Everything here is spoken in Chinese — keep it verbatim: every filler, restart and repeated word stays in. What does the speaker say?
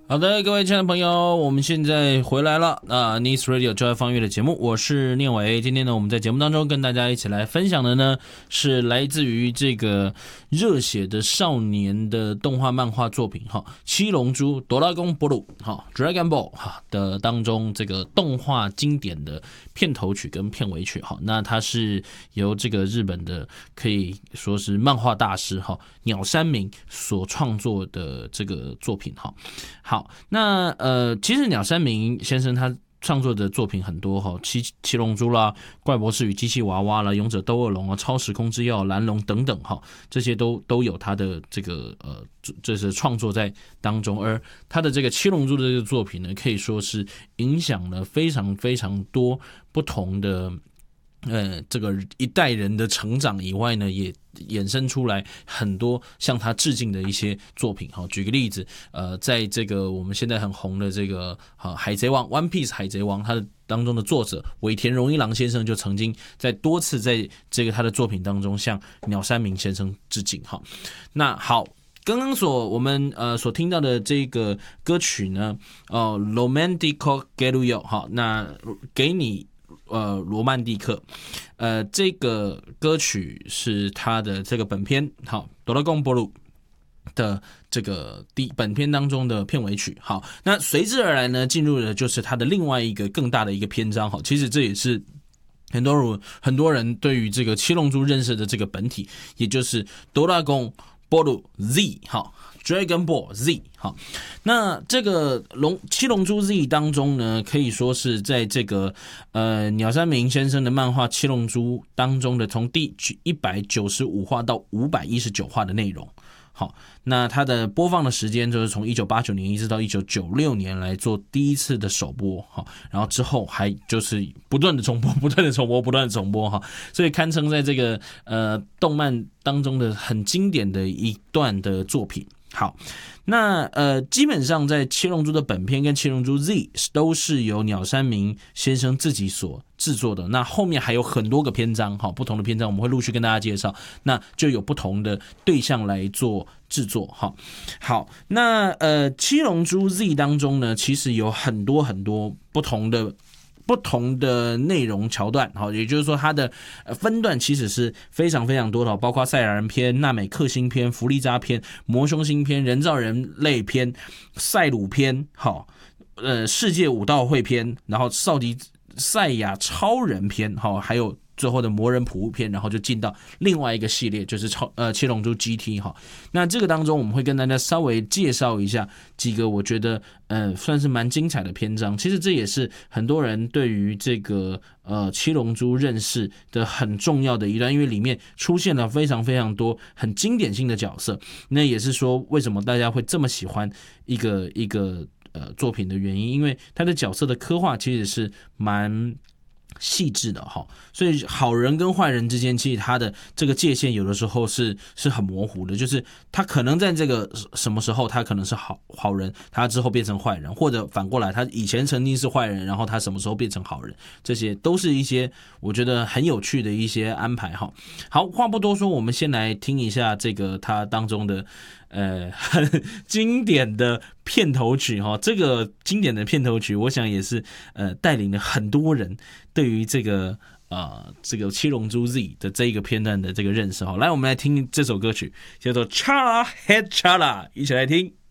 好的，各位亲爱的朋友，我们现在回来了啊 Nice Radio 就爱放乐的节目，我是念伟。今天呢，我们在节目当中跟大家一起来分享的呢，是来自于这个热血的少年的动画漫画作品哈，《七龙珠》哆啦公波鲁哈 Dragon Ball 哈的当中这个动画经典的片头曲跟片尾曲哈，那它是由这个日本的可以说是漫画大师哈鸟山明所创作的这个作品哈。好，那呃，其实鸟山明先生他创作的作品很多哈，七七龙珠啦、怪博士与机器娃娃啦、勇者斗恶龙啊、超时空之钥、蓝龙等等哈，这些都都有他的这个呃，这是创作在当中。而他的这个七龙珠的这个作品呢，可以说是影响了非常非常多不同的。呃，这个一代人的成长以外呢，也衍生出来很多向他致敬的一些作品。好，举个例子，呃，在这个我们现在很红的这个呃海贼王 One Piece 海贼王，他的当中的作者尾田荣一郎先生就曾经在多次在这个他的作品当中向鸟山明先生致敬。好，那好。刚刚所我们呃所听到的这个歌曲呢，哦 ，Romantico Geruyo 好，那给你。呃，罗曼蒂克，呃，这个歌曲是他的这个本片好，哆啦公波鲁的这个第本片当中的片尾曲。好，那随之而来呢，进入的就是他的另外一个更大的一个篇章。好，其实这也是很多人很多人对于这个七龙珠认识的这个本体，也就是哆啦公波鲁 Z 好。Dragon Ball Z 好，那这个龙七龙珠 Z 当中呢，可以说是在这个呃鸟山明先生的漫画七龙珠当中的从第一百九十五话到五百一十九话的内容。好，那它的播放的时间就是从一九八九年一直到一九九六年来做第一次的首播，好，然后之后还就是不断的重播，不断的重播，不断的重播哈，所以堪称在这个呃动漫当中的很经典的一段的作品。好，那呃，基本上在七龙珠的本片跟七龙珠 Z 都是由鸟山明先生自己所制作的。那后面还有很多个篇章，好，不同的篇章我们会陆续跟大家介绍。那就有不同的对象来做制作，好，好，那呃，七龙珠 Z 当中呢，其实有很多很多不同的。不同的内容桥段，也就是说它的分段其实是非常非常多的，包括赛亚人篇、纳美克星篇、弗利扎篇、魔凶星篇、人造人类篇、赛鲁篇，好，呃，世界武道会篇，然后少迪赛亚超人篇，好，还有最后的魔人普物篇，然后就进到另外一个系列，就是超呃七龙珠 G T 哈。那这个当中我们会跟大家稍微介绍一下几个我觉得呃算是蛮精彩的篇章。其实这也是很多人对于这个呃七龙珠认识的很重要的一段，因为里面出现了非常非常多很经典性的角色。那也是说为什么大家会这么喜欢一个一个呃作品的原因，因为它的角色的刻画其实是蛮细致的哈，所以好人跟坏人之间，其实他的这个界限有的时候是是很模糊的，就是他可能在这个什么时候他可能是好好人，他之后变成坏人，或者反过来，他以前曾经是坏人，然后他什么时候变成好人，这些都是一些我觉得很有趣的一些安排哈。好，话不多说，我们先来听一下这个他当中的。呃，很经典的片头曲哈，这个经典的片头曲，我想也是呃带领了很多人对于这个呃这个七龙珠 Z 的这一个片段的这个认识哈。来，我们来听这首歌曲，叫做 Chala Head Chala， 一起来听。